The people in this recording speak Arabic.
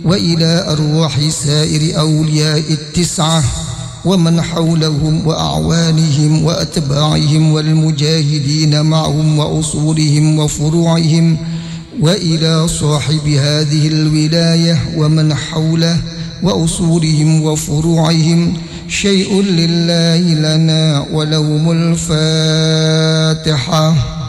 وإلى أرواح سائر أولياء التسعة ومن حولهم وأعوانهم وأتباعهم والمجاهدين معهم وأصولهم وفروعهم، وإلى صاحب هذه الولاية ومن حوله وأصولهم وفروعهم. شيء لله لنا ولهم الفاتحة.